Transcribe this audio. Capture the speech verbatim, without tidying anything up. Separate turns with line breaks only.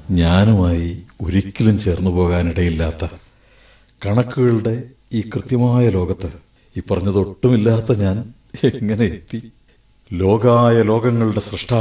ഞാനുമായി ഒരിക്കലും ചേർന്നു പോകാനിടയില്ലാത്ത കണക്കുകളുടെ ഈ കൃത്യമായ ലോകത്ത് ഈ പറഞ്ഞതൊട്ടുമില്ലാത്ത ഞാൻ എങ്ങനെ എത്തി? ലോകായ ലോകങ്ങളുടെ സൃഷ്ടാവ്